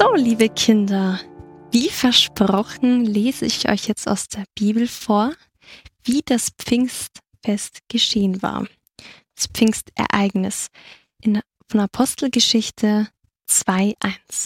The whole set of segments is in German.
So, liebe Kinder, wie versprochen lese ich euch jetzt aus der Bibel vor, wie das Pfingstfest geschehen war. Das Pfingstereignis von Apostelgeschichte 2,1.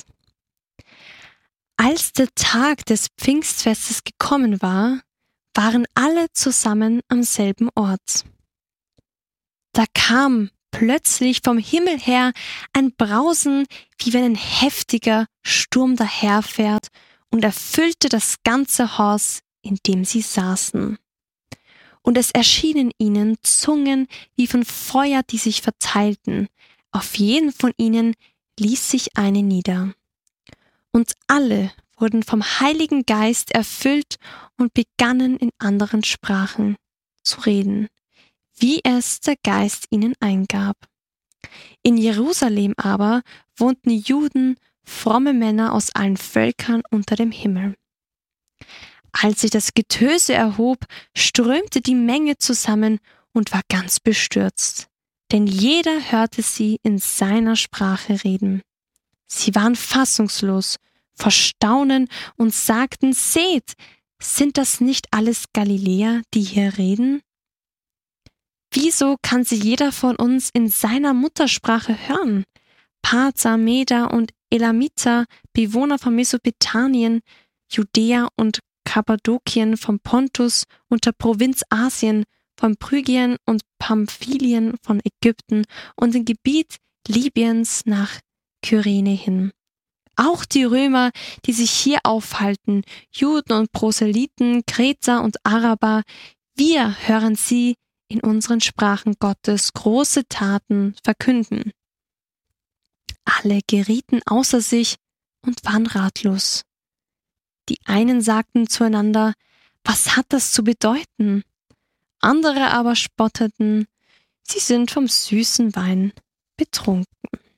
Als der Tag des Pfingstfestes gekommen war, waren alle zusammen am selben Ort. Da kam plötzlich vom Himmel her ein Brausen, wie wenn ein heftiger Sturm daherfährt, und erfüllte das ganze Haus, in dem sie saßen. Und es erschienen ihnen Zungen wie von Feuer, die sich verteilten. Auf jeden von ihnen ließ sich eine nieder. Und alle wurden vom Heiligen Geist erfüllt und begannen in anderen Sprachen zu reden, wie es der Geist ihnen eingab. In Jerusalem aber wohnten Juden, fromme Männer aus allen Völkern unter dem Himmel. Als sich das Getöse erhob, strömte die Menge zusammen und war ganz bestürzt, denn jeder hörte sie in seiner Sprache reden. Sie waren fassungslos vor Staunen und sagten: Seht, sind das nicht alles Galiläer, die hier reden? Wieso kann sie jeder von uns in seiner Muttersprache hören? Parther, Meder und Elamiter, Bewohner von Mesopotamien, Judäa und Kappadokien, vom Pontus und der Provinz Asien, von Phrygien und Pamphylien, von Ägypten und dem Gebiet Libyens nach Kyrene hin. Auch die Römer, die sich hier aufhalten, Juden und Proselyten, Kreter und Araber, wir hören sie in unseren Sprachen Gottes große Taten verkünden. Alle gerieten außer sich und waren ratlos. Die einen sagten zueinander: Was hat das zu bedeuten? Andere aber spotteten: Sie sind vom süßen Wein betrunken.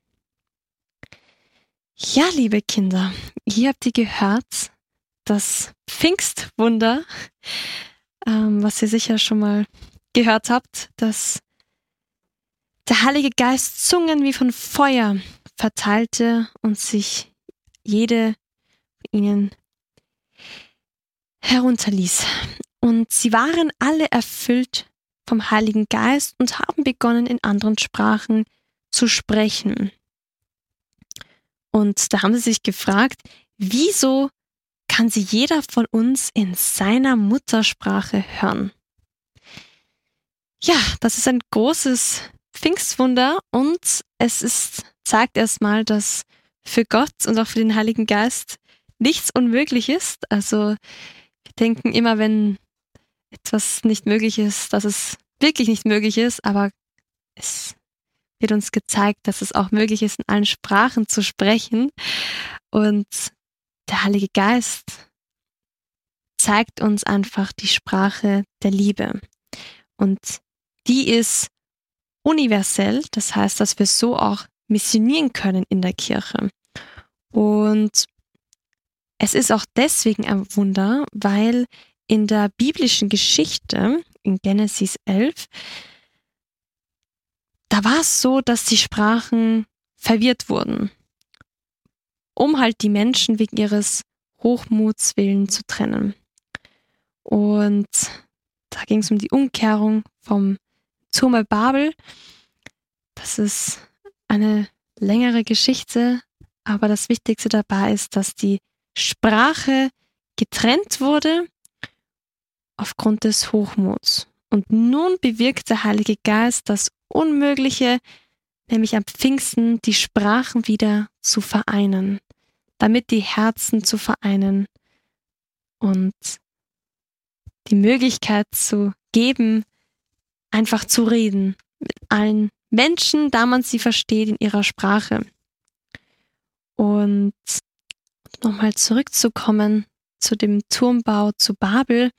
Ja, liebe Kinder, hier habt ihr gehört, das Pfingstwunder, was ihr sicher schon mal gehört habt, dass der Heilige Geist Zungen wie von Feuer verteilte und sich jede von ihnen herunterließ. Und sie waren alle erfüllt vom Heiligen Geist und haben begonnen, in anderen Sprachen zu sprechen. Und da haben sie sich gefragt, wieso kann sie jeder von uns in seiner Muttersprache hören? Ja, das ist ein großes Pfingstwunder und zeigt erstmal, dass für Gott und auch für den Heiligen Geist nichts unmöglich ist. Also wir denken immer, wenn etwas nicht möglich ist, dass es wirklich nicht möglich ist, aber es wird uns gezeigt, dass es auch möglich ist, in allen Sprachen zu sprechen. Und der Heilige Geist zeigt uns einfach die Sprache der Liebe. Und die ist universell, das heißt, dass wir so auch missionieren können in der Kirche. Und es ist auch deswegen ein Wunder, weil in der biblischen Geschichte, in Genesis 11, da war es so, dass die Sprachen verwirrt wurden, um halt die Menschen wegen ihres Hochmuts willen zu trennen. Und da ging es um die Umkehrung vom Turm Babel. Das ist eine längere Geschichte, aber das Wichtigste dabei ist, dass die Sprache getrennt wurde aufgrund des Hochmuts. Und nun bewirkt der Heilige Geist das Unmögliche, nämlich am Pfingsten die Sprachen wieder zu vereinen, damit die Herzen zu vereinen und die Möglichkeit zu geben, einfach zu reden mit allen Menschen, da man sie versteht in ihrer Sprache. Und nochmal zurückzukommen zu dem Turmbau zu Babel.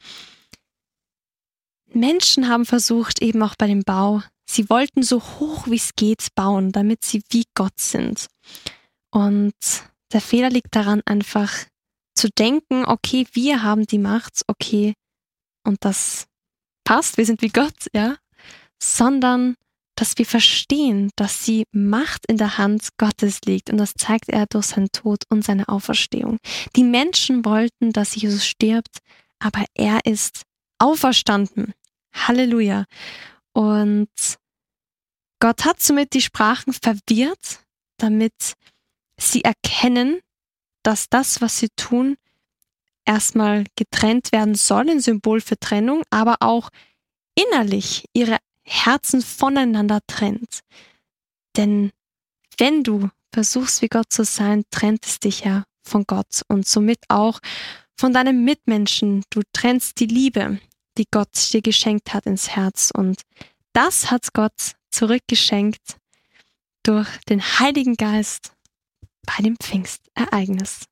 Menschen haben versucht, eben auch bei dem Bau, sie wollten so hoch wie es geht bauen, damit sie wie Gott sind. Und der Fehler liegt daran, einfach zu denken, okay, wir haben die Macht, okay, und das passt, wir sind wie Gott, ja, sondern dass wir verstehen, dass die Macht in der Hand Gottes liegt. Und das zeigt er durch seinen Tod und seine Auferstehung. Die Menschen wollten, dass Jesus stirbt, aber er ist auferstanden. Halleluja. Und Gott hat somit die Sprachen verwirrt, damit sie erkennen, dass das, was sie tun, erstmal getrennt werden soll, ein Symbol für Trennung, aber auch innerlich ihre Herzen voneinander trennt. Denn wenn du versuchst, wie Gott zu sein, trennt es dich ja von Gott und somit auch von deinem Mitmenschen. Du trennst die Liebe, die Gott dir geschenkt hat, ins Herz. Und das hat Gott zurückgeschenkt durch den Heiligen Geist bei dem Pfingstereignis.